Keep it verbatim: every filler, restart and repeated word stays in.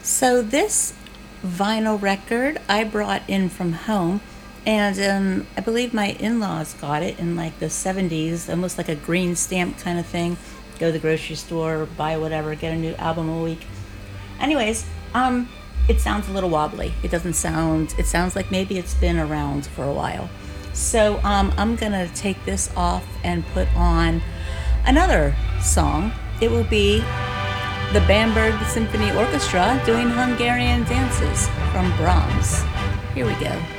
So this vinyl record I brought in from home, and um, I believe my in-laws got it in like the seventies, almost like a green stamp kind of thing. Go to the grocery store, buy whatever, get a new album a week. Anyways, um, it sounds a little wobbly. It doesn't sound. It sounds like maybe it's been around for a while. So um, I'm gonna take this off and put on another song. It will be the Bamberg Symphony Orchestra doing Hungarian dances from Brahms. Here we go.